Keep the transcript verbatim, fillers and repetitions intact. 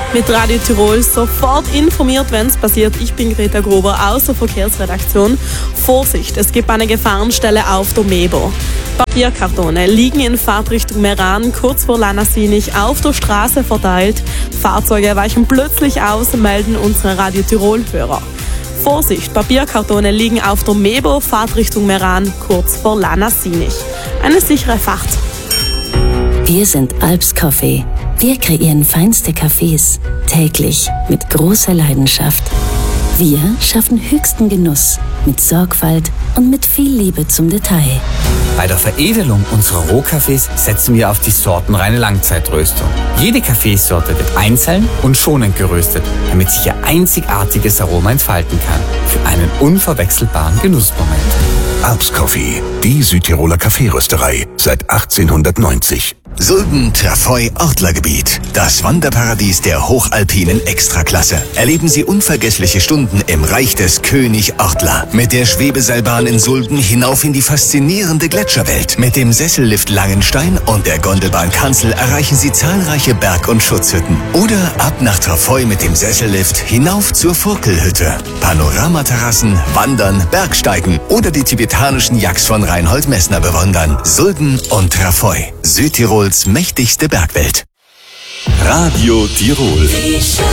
mit Radio Tirol sofort informiert, wenn es passiert. Ich bin Greta Gruber aus der Verkehrsredaktion. Vorsicht, es gibt eine Gefahrenstelle auf der Mebo. Papierkartone liegen in Fahrtrichtung Meran kurz vor Lanasinich auf der Straße verteilt. Fahrzeuge weichen plötzlich aus, melden unsere Radio Tirol-Hörer. Vorsicht, Papierkartone liegen auf der Mebo, Fahrtrichtung Meran kurz vor Lanasinich. Eine sichere Fahrt. Wir sind Alps Coffee. Wir kreieren feinste Kaffees, täglich mit großer Leidenschaft. Wir schaffen höchsten Genuss, mit Sorgfalt und mit viel Liebe zum Detail. Bei der Veredelung unserer Rohkaffees setzen wir auf die sortenreine Langzeitröstung. Jede Kaffeesorte wird einzeln und schonend geröstet, damit sich ihr einzigartiges Aroma entfalten kann. Für einen unverwechselbaren Genussmoment. Alps Coffee, die Südtiroler Kaffeerösterei seit achtzehnhundertneunzig. Sulden-Trafoi-Ortlergebiet. Das Wanderparadies der hochalpinen Extraklasse. Erleben Sie unvergessliche Stunden im Reich des König Ortler. Mit der Schwebeseilbahn in Sulden hinauf in die faszinierende Gletscherwelt. Mit dem Sessellift Langenstein und der Gondelbahn Kanzel erreichen Sie zahlreiche Berg- und Schutzhütten. Oder ab nach Trafoi mit dem Sessellift hinauf zur Furkelhütte. Panoramaterrassen, Wandern, Bergsteigen oder die tibetanischen Yaks von Reinhold Messner bewundern. Sulden und Trafoi. Südtirols mächtigste Bergwelt. Radio Tirol.